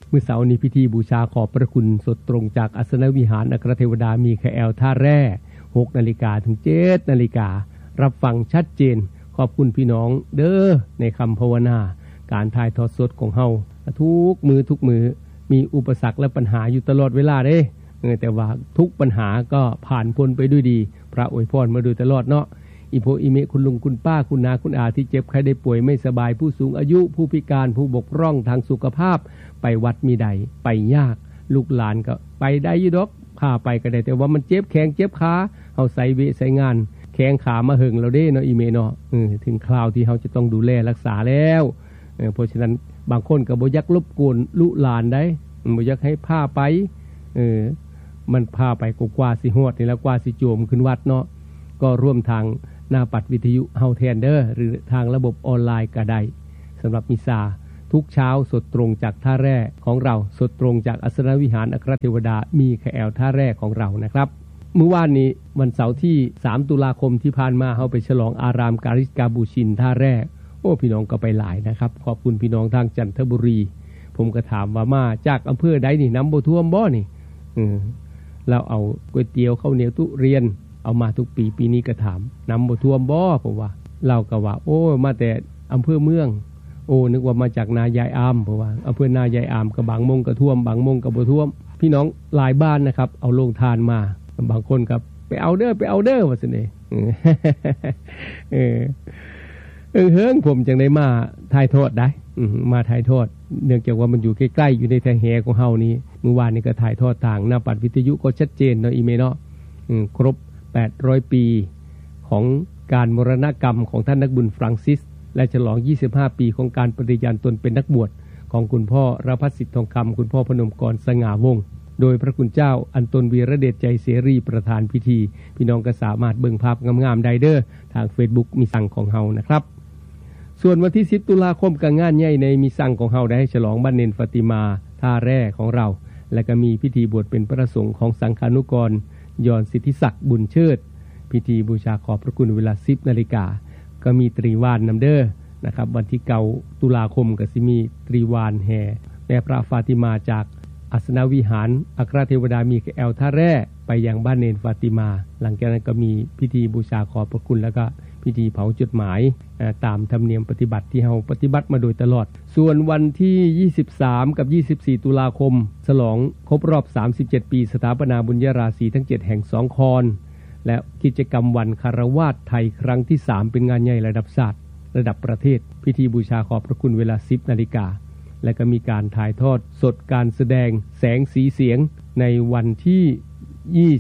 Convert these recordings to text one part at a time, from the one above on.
มื้อเสาร์นี้พิธีบูชาขอบพระคุณสดตรงจากอัสนวิหารอัครเทวดามีคาเอลท่าแร่ 6 นาฬิกาถึง 7 นาฬิการับฟังชัดเจนขอบคุณพี่น้องเด้อในคำภาวนาการถ่ายทอดสดของเฮาทุกมือมีอุปสรรคและปัญหาอยู่ตลอดเวลาเด้แต่ว่าทุกปัญหาก็ผ่านพ้นไปด้วยดีพระอวยพรมาโดยตลอดเนาะอีโพอีเมคุณลุงคุณป้าคุณนาคุณอาที่เจ็บใครได้ป่วยไม่สบายผู้สูงอายุผู้พิการผู้บกพร่องทางสุขภาพไปวัดมีใดไปยากลูกหลานก็ไปได้อยู่ดอกพาไปก็ได้แต่ว่ามันเจ็บแข้งเจ็บขาเฮาใส่เวใส่งานแข้งขามาหึงเราเด้เนาะอีเมเนาะถึงคราวที่เฮาจะต้องดูแลรักษาแล้วเพราะฉะนั้นบางคนก็บ่อยากรบกวนลูกหลานได้บ่อยากให้พาไปมันพาไปกว่าสิฮอดนี่แล้วกว่าสิโจมขึ้นวัดเนาะก็ร่วมทางหน้าปัดวิทยุเฮาแทนเดอร์หรือทางระบบออนไลน์ก็ได้สำหรับมิซาทุกเช้าสดตรงจากท่าแร่ของเราสดตรงจากอัสนวิหารอัครเทวดามีคาเอลท่าแร่ของเรานะครับเมื่อวานนี้วันเสาร์ที่3ตุลาคมที่ผ่านมาเฮาไปฉลองอารามการิกาบูชินท่าแร่โอ้พี่น้องก็ไปหลายนะครับขอบคุณพี่น้องทางจันทบุรีผมก็ถามว่ามาจากอำเภอใดนี่น้ำบ่ท่วมบ่นี่เราเอาก๋วยเตี๋ยวข้าวเหนียวทุเรียนเอามาทุกปีนี้ก็ถามน้ำบ่ท่วมบ่ผมว่าเราก็ว่าโอ้มาแต่อำเภอเมืองโอ้นึกว่ามาจากนายายอามเพราะว่าอำเภอนายายอามกับบางมงก็ท่วมบางมงก็บ่ท่วมพี่น้องหลายบ้านนะครับเอาโรงทานมาบางคนกับไปเอาเด้อว่าซั่นเด้เฮิงผมจังได้มาถ่ายทอดได้มาถ่ายทอดเนื่องจากว่ามันอยู่ใกล้ๆอยู่ในทางแหของเฮานี้เมื่อวานนี้ก็ถ่ายทอดทางหน้าปัดวิทยุก็ชัดเจนเนาะอีเมเนาะครบ800 ปีของการมรณกรรมของท่านนักบุญฟรังซิสและฉลอง25 ปีของการปฏิญาณตนเป็นนักบวชของคุณพ่อรภัสสิทธิ์ทองคำคุณพ่อพนมกรสง่าวงศ์โดยพระคุณเจ้าอันตนวีระเดชใจเสรีประธานพิธีพี่น้องก็สามารถเบิ่งภาพงามๆได้เด้อทาง Facebook มีสั่งของเฮานะครับส่วนวันที่10ตุลาคมก็งานใหญ่ในมีสั่งของเฮาได้ฉลองบ้านเนนฟาติมาท่าแร่ของเราและก็มีพิธีบวชเป็นพระสงฆ์ของสังฆานุกรยอนสิทธิศักดิ์บุญเชิดพิธีบูชาขอบพระคุณเวลา 10 นาฬิกาก็มีตรีวานนำเด้อนะครับวันที่9ตุลาคมก็สิมีตรีวานแห่แม่พระฟาติมาจากอัสนวิหารอัครเทวดามีคาเอลท่าแร่ไปยังบ้านเนนฟาติมาหลังจากนั้นก็มีพิธีบูชาขอบพระคุณแล้วก็พิธีเผาจดหมายตามธรรมเนียมปฏิบัติที่เราปฏิบัติมาโดยตลอดส่วนวันที่23กับ24ตุลาคมฉลองครบรอบ37ปีสถาปนาบุญญราศีทั้ง7แห่ง2คอนและกิจกรรมวันคารวาสไทยครั้งที่3เป็นงานใหญ่ระดับชาติระดับประเทศพิธีบูชาขอบพระคุณเวลา 10 นาฬิกาและก็มีการถ่ายทอดสดการแสดงแสงสีเสียงในวันที่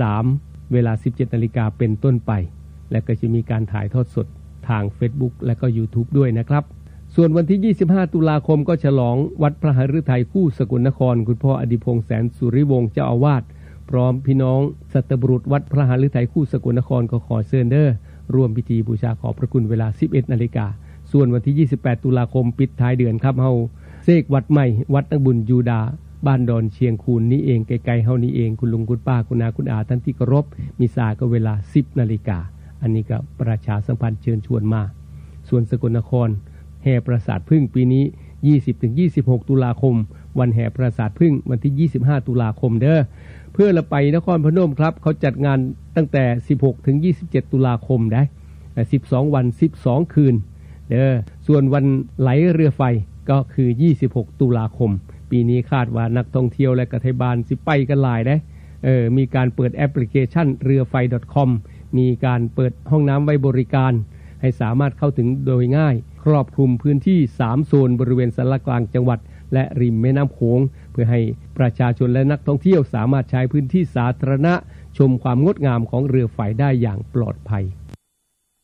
23เวลา 17 นาฬิกาเป็นต้นไปและก็จะมีการถ่ายทอดสดทาง Facebook และก็ YouTube ด้วยนะครับส่วนวันที่25ตุลาคมก็ฉลองวัดพระหฤทัยคู่สกลนครคุณพ่ออดิพงษ์แสนสุริวงศ์เจ้าอาวาสพร้อมพี่น้องสัตบุรุษวัดพระหฤทัยคู่สกลนครก็ขอเชิญเด้อร่วมพิธีบูชาขอบพระคุณเวลา 11 นาฬิกาส่วนวันที่28ตุลาคมปิดท้ายเดือนครับเฮาเสกวัดใหม่วัดนักบุญยูดาบ้านดอนเชียงคูนนี่เองไกลๆเฮานี่เองคุณลุงคุณป้าคุณนาคุณอาท่านที่เคารพมีสาก็เวลา 10 นาฬิกาอันนี้ก็ประชาสัมพันธ์เชิญชวนมาส่วนสกลนครแห่ปราสาทพึ่งปีนี้ 20-26 ตุลาคมวันแห่ปราสาทพึ่งวันที่ 25 ตุลาคมเด้อเพื่อเราไปนครพนมครับเขาจัดงานตั้งแต่ 16-27 ตุลาคมได้12 วัน 12 คืนเด้อส่วนวันไหลเรือไฟก็คือ 26 ตุลาคมปีนี้คาดว่านักท่องเที่ยวและกฐิบาลสิไปกันหลายได้มีการเปิดแอปพลิเคชันเรือไฟ .com มีการเปิดห้องน้ำไว้บริการให้สามารถเข้าถึงโดยง่ายครอบคลุมพื้นที่3โซนบริเวณสารกลางจังหวัดและริมแม่น้ำโขงเพื่อให้ประชาชนและนักท่องเที่ยวสามารถใช้พื้นที่สาธารณะชมความงดงามของเรือไฟได้อย่างปลอดภัย